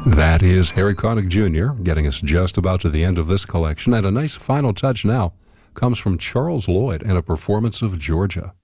That is Harry Connick Jr. getting us just about to the end of this collection. And a nice final touch now comes from Charles Lloyd in a performance of Georgia.